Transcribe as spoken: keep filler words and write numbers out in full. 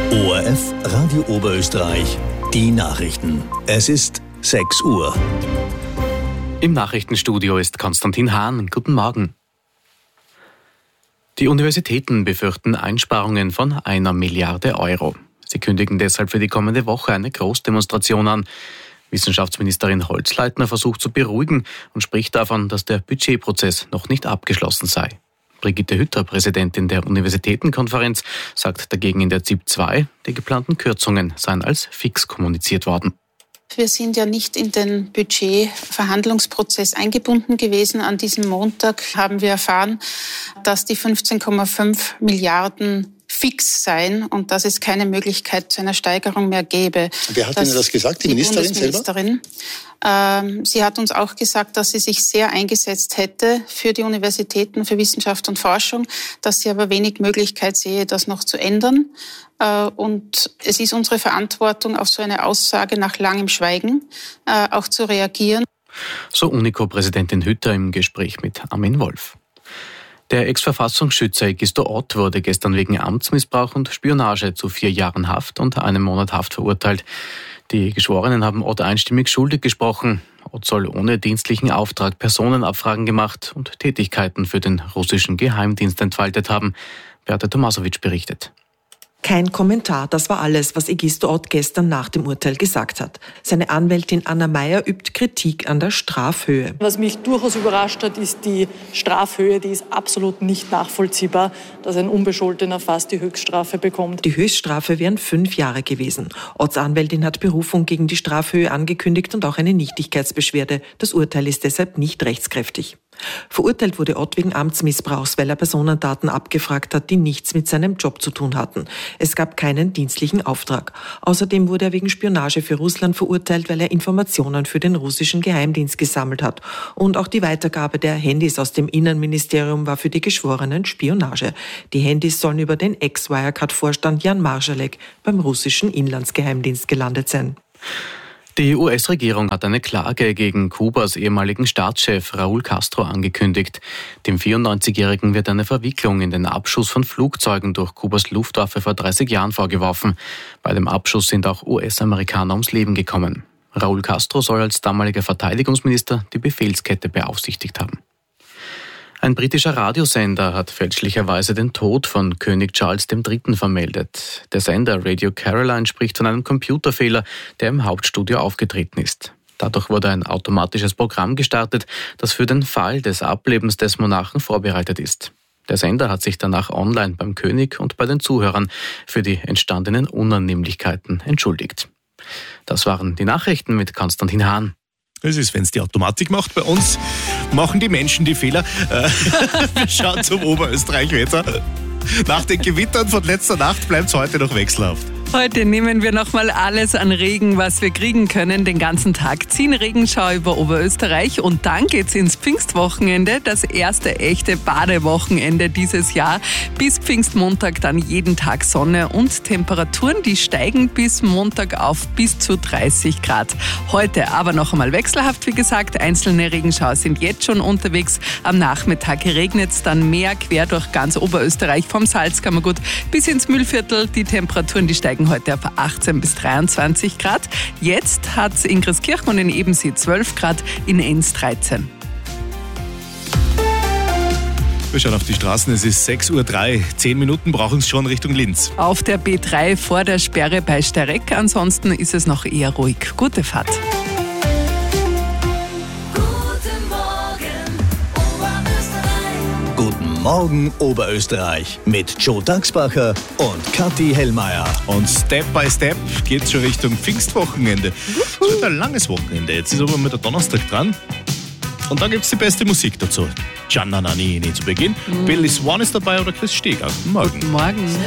O R F Radio Oberösterreich, die Nachrichten. Es ist sechs Uhr. Im Nachrichtenstudio ist Konstantin Hahn. Guten Morgen. Die Universitäten befürchten Einsparungen von einer Milliarde Euro. Sie kündigen deshalb für die kommende Woche eine Großdemonstration an. Wissenschaftsministerin Holzleitner versucht zu beruhigen und spricht davon, dass der Budgetprozess noch nicht abgeschlossen sei. Brigitte Hütter, Präsidentin der Universitätenkonferenz, sagt dagegen in der Z I P zwei, die geplanten Kürzungen seien als fix kommuniziert worden. Wir sind ja nicht in den Budgetverhandlungsprozess eingebunden gewesen. An diesem Montag haben wir erfahren, dass die fünfzehn Komma fünf Milliarden fix seien und dass es keine Möglichkeit zu einer Steigerung mehr gäbe. Wer hat Ihnen das gesagt, die, die Ministerin Bundesministerin selber? Ähm, sie hat uns auch gesagt, dass sie sich sehr eingesetzt hätte für die Universitäten, für Wissenschaft und Forschung, dass sie aber wenig Möglichkeit sehe, das noch zu ändern. Äh, und es ist unsere Verantwortung, auf so eine Aussage nach langem Schweigen äh, auch zu reagieren. So UNICO-Präsidentin Hütter im Gespräch mit Armin Wolf. Der Ex-Verfassungsschützer Egisto Ott wurde gestern wegen Amtsmissbrauch und Spionage zu vier Jahren Haft und einem Monat Haft verurteilt. Die Geschworenen haben Ott einstimmig schuldig gesprochen. Ott soll ohne dienstlichen Auftrag Personenabfragen gemacht und Tätigkeiten für den russischen Geheimdienst entfaltet haben. Beate Tomasowitsch berichtet. Kein Kommentar, das war alles, was Egisto Ott gestern nach dem Urteil gesagt hat. Seine Anwältin Anna Meyer übt Kritik an der Strafhöhe. Was mich durchaus überrascht hat, ist die Strafhöhe. Die ist absolut nicht nachvollziehbar, dass ein Unbescholtener fast die Höchststrafe bekommt. Die Höchststrafe wären fünf Jahre gewesen. Otts Anwältin hat Berufung gegen die Strafhöhe angekündigt und auch eine Nichtigkeitsbeschwerde. Das Urteil ist deshalb nicht rechtskräftig. Verurteilt wurde Ott wegen Amtsmissbrauchs, weil er Personendaten abgefragt hat, die nichts mit seinem Job zu tun hatten. Es gab keinen dienstlichen Auftrag. Außerdem wurde er wegen Spionage für Russland verurteilt, weil er Informationen für den russischen Geheimdienst gesammelt hat. Und auch die Weitergabe der Handys aus dem Innenministerium war für die Geschworenen Spionage. Die Handys sollen über den Ex-Wirecard-Vorstand Jan Marschalek beim russischen Inlandsgeheimdienst gelandet sein. Die U S-Regierung hat eine Klage gegen Kubas ehemaligen Staatschef Raúl Castro angekündigt. Dem vierundneunzigjährigen wird eine Verwicklung in den Abschuss von Flugzeugen durch Kubas Luftwaffe vor dreißig Jahren vorgeworfen. Bei dem Abschuss sind auch U S-Amerikaner ums Leben gekommen. Raúl Castro soll als damaliger Verteidigungsminister die Befehlskette beaufsichtigt haben. Ein britischer Radiosender hat fälschlicherweise den Tod von König Charles der Dritte vermeldet. Der Sender Radio Caroline spricht von einem Computerfehler, der im Hauptstudio aufgetreten ist. Dadurch wurde ein automatisches Programm gestartet, das für den Fall des Ablebens des Monarchen vorbereitet ist. Der Sender hat sich danach online beim König und bei den Zuhörern für die entstandenen Unannehmlichkeiten entschuldigt. Das waren die Nachrichten mit Konstantin Hahn. Es ist, wenn es die Automatik macht. Bei uns machen die Menschen die Fehler. Wir schauen zum Oberösterreich-Wetter. Nach den Gewittern von letzter Nacht bleibt es heute noch wechselhaft. Heute nehmen wir nochmal alles an Regen, was wir kriegen können. Den ganzen Tag ziehen Regenschauer über Oberösterreich und dann geht's ins Pfingstwochenende, das erste echte Badewochenende dieses Jahr. Bis Pfingstmontag dann jeden Tag Sonne und Temperaturen, die steigen bis Montag auf bis zu dreißig Grad. Heute aber noch einmal wechselhaft, wie gesagt. Einzelne Regenschauer sind jetzt schon unterwegs. Am Nachmittag regnet's dann mehr quer durch ganz Oberösterreich, vom Salzkammergut bis ins Mühlviertel. Die Temperaturen, die steigen heute auf achtzehn bis dreiundzwanzig Grad. Jetzt hat es in Christkirchen und in Ebensee zwölf Grad, in Enns dreizehn. Wir schauen auf die Straßen, es ist sechs Uhr drei. Zehn Minuten brauchen es schon Richtung Linz. Auf der B drei vor der Sperre bei Steyrek, ansonsten ist es noch eher ruhig. Gute Fahrt. Guten Morgen Oberösterreich mit Joe Dachsbacher und Kathi Hellmeier. Und Step by Step geht es schon Richtung Pfingstwochenende. Es wird ein langes Wochenende. Jetzt ist aber mal der Donnerstag dran. Und dann gibt es die beste Musik dazu. Gianna Nannini zu Beginn. Mhm. Billy Swan ist dabei oder Chris Steger. Morgen. Guten Morgen.